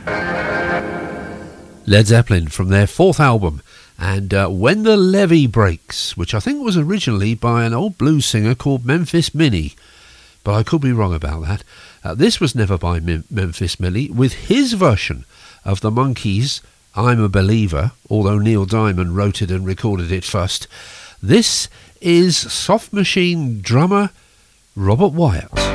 Led Zeppelin from their fourth album, and When the Levee Breaks, which I think was originally by an old blues singer called Memphis Minnie, but I could be wrong about that. This was never by Memphis Minnie, with his version of the Monkees' I'm a Believer, although Neil Diamond wrote it and recorded it first. This is Soft Machine drummer Robert Wyatt.